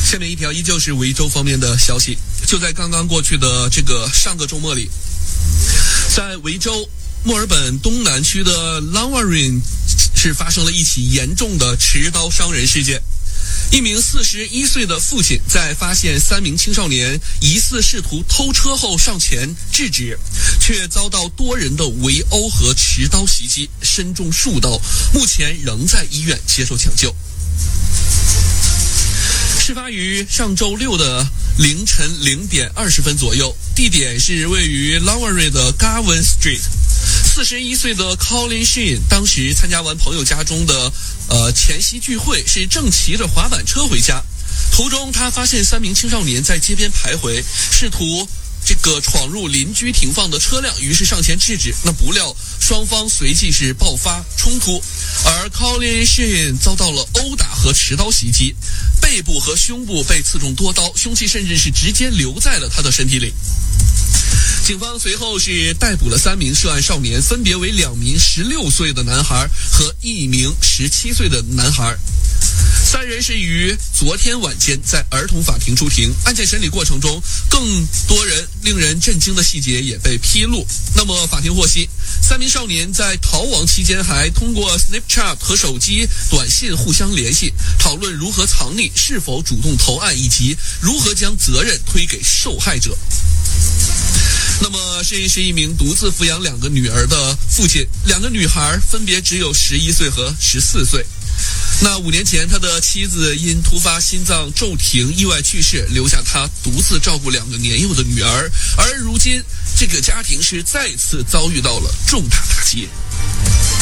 下面一条依旧是维州方面的消息，就在刚刚过去的上个周末里，在维州墨尔本东南区的 Lawarin 是发生了一起严重的持刀伤人事件。一名41岁的父亲在发现3名青少年疑似试图偷车后上前制止，却遭到多人的围殴和持刀袭击，身中数刀，目前仍在医院接受抢救。事发于上周六的凌晨0点20分左右，地点是位于 Lawarin 的 Garvin Street。41岁的 Colin Sheen 当时参加完朋友家中的前夕聚会，是正骑着滑板车回家，途中他发现3名青少年在街边徘徊，试图闯入邻居停放的车辆，于是上前制止，那不料双方随即是爆发冲突，而 Colin Sheen 遭到了殴打和持刀袭击，背部和胸部被刺中多刀，凶器甚至是直接留在了他的身体里。警方随后是逮捕了3名涉案少年，分别为2名16岁的男孩和1名17岁的男孩。3人是于昨天晚间在儿童法庭出庭。案件审理过程中，更多令人震惊的细节也被披露。那么法庭获悉，3名少年在逃亡期间还通过 Snapchat 和手机短信互相联系，讨论如何藏匿、是否主动投案，以及如何将责任推给受害者。那么Sheen是一名独自抚养2个女儿的父亲，2个女孩分别只有11岁和14岁。那5年前，他的妻子因突发心脏骤停意外去世，留下他独自照顾2个年幼的女儿。而如今，这个家庭是再次遭遇到了重大打击。